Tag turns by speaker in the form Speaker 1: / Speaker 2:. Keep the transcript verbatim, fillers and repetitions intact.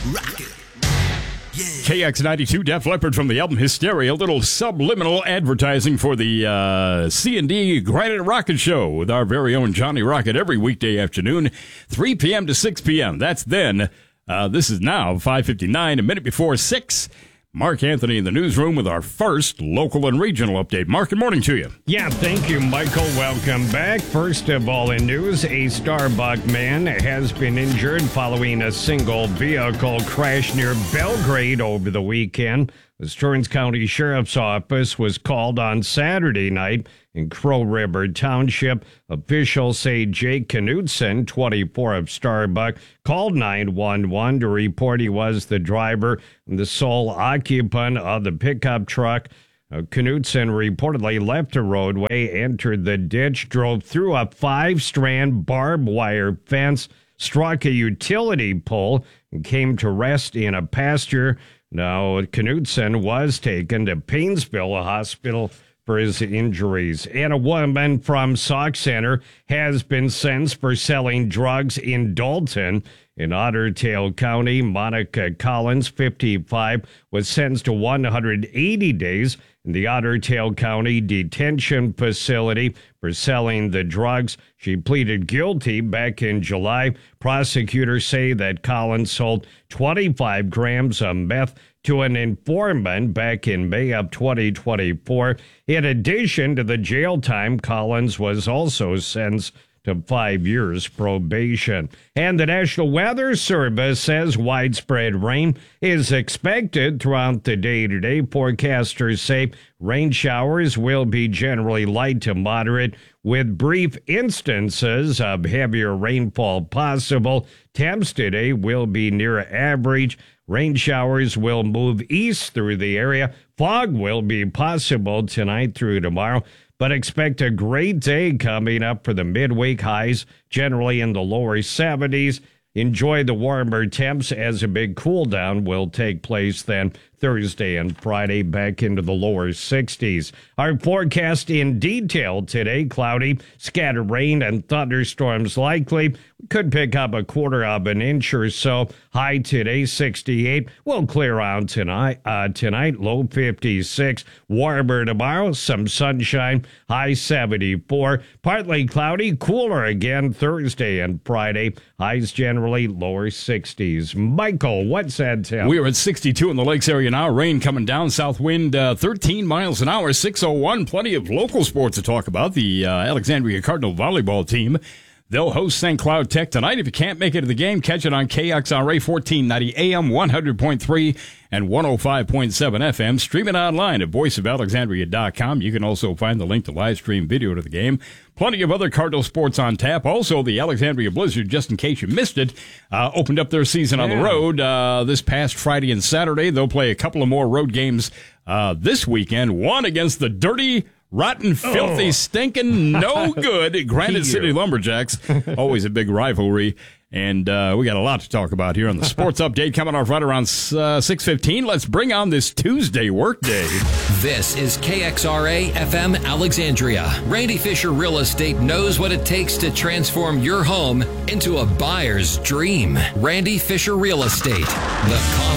Speaker 1: Rock it. Yeah.
Speaker 2: K X ninety-two, Def Leppard from the album Hysteria. A little subliminal advertising for the uh, C and D Granite Rocket Show with our very own Johnny Rocket every weekday afternoon, three p.m. to six p.m. That's then. Uh, this is now five fifty-nine, a minute before six. Mark Anthony in the newsroom with our first local and regional update. Mark, good morning to you.
Speaker 3: Yeah, thank you, Michael. Welcome back. First of all in news, a Starbuck man has been injured following a single vehicle crash near Belgrade over the weekend. The Stearns County Sheriff's Office was called on Saturday night in Crow River Township. Officials say Jake Knudsen, twenty-four, of Starbuck, called nine one one to report he was the driver and the sole occupant of the pickup truck. Uh, Knudsen reportedly left the roadway, entered the ditch, drove through a five-strand barbed wire fence, struck a utility pole, and came to rest in a pasture. Now, Knudsen was taken to Painesville Hospital for his injuries. And a woman from Sauk Center has been sentenced for selling drugs in Dalton. In Otter Tail County, Monica Collins, fifty-five, was sentenced to one hundred eighty days in the Otter Tail County Detention Facility for selling the drugs. She pleaded guilty back in July. Prosecutors say that Collins sold twenty-five grams of meth to an informant back in May of twenty twenty-four. In addition to the jail time, Collins was also sentenced to five years probation. And the National Weather Service says widespread rain is expected throughout the day today. Forecasters say rain showers will be generally light to moderate, with brief instances of heavier rainfall possible. Temps today will be near average. Rain showers will move east through the area. Fog will be possible tonight through tomorrow, but expect a great day coming up for the midweek. Highs generally in the lower seventies. Enjoy the warmer temps as a big cool down will take place then Thursday and Friday, back into the lower sixties. Our forecast in detail today: cloudy, scattered rain and thunderstorms likely. We could pick up a quarter of an inch or so. High today, sixty-eight. We'll clear out tonight, uh, tonight, low fifty-six. Warmer tomorrow, some sunshine, high seventy-four. Partly cloudy, cooler again Thursday and Friday. Highs generally lower sixties. Michael, what's that tell?
Speaker 2: We are at sixty-two in the Lakes area now. Rain coming down, south wind uh, thirteen miles an hour, six oh one. Plenty of local sports to talk about. The uh, Alexandria Cardinal volleyball team, they'll host Saint Cloud Tech tonight. If you can't make it to the game, catch it on K X R A fourteen ninety A M, one hundred point three and one oh five point seven F M. Stream it online at voice of alexandria dot com. You can also find the link to live stream video to the game. Plenty of other Cardinal sports on tap. Also, the Alexandria Blizzard, just in case you missed it, uh, opened up their season yeah. on the road uh, this past Friday and Saturday. They'll play a couple of more road games uh, this weekend. One against the dirty, rotten, filthy,
Speaker 3: oh.
Speaker 2: stinking, no good Granite City Lumberjacks. Always a big rivalry. And uh, we got a lot to talk about here on the Sports Update coming off right around uh, six fifteen. Let's bring on this Tuesday workday.
Speaker 1: This is K X R A F M Alexandria. Randy Fisher Real Estate knows what it takes to transform your home into a buyer's dream. Randy Fisher Real Estate. The